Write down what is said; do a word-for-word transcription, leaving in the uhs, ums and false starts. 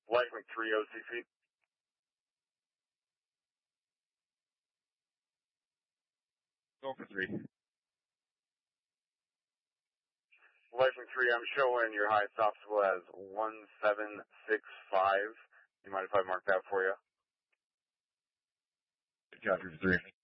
Lightning three O C C. Go for three. Lightning three, I'm showing your highest obstacle as one seven six five. You mind if I mark that for you? Copy for three.